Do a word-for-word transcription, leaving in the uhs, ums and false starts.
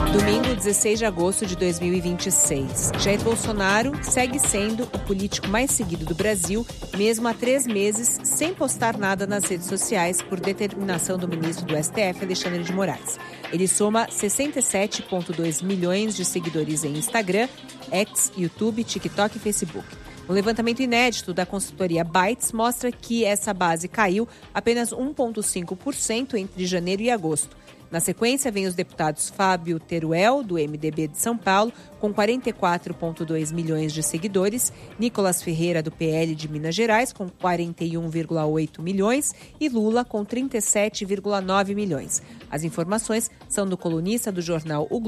Domingo, dezesseis de agosto de dois mil e vinte e seis. Jair Bolsonaro segue sendo o político mais seguido do Brasil, mesmo há três meses, sem postar nada nas redes sociais, por determinação do ministro do S T F, Alexandre de Moraes. Ele soma sessenta e sete vírgula dois milhões de seguidores em Instagram, X, YouTube, TikTok e Facebook. Um levantamento inédito da consultoria Bytes mostra que essa base caiu apenas um vírgula cinco por cento entre janeiro e agosto. Na sequência, vem os deputados Fábio Teruel, do M D B de São Paulo, com quarenta e quatro vírgula dois milhões de seguidores, Nicolas Ferreira, do P L de Minas Gerais, com quarenta e um vírgula oito milhões e Lula, com trinta e sete vírgula nove milhões. As informações são do colunista do jornal O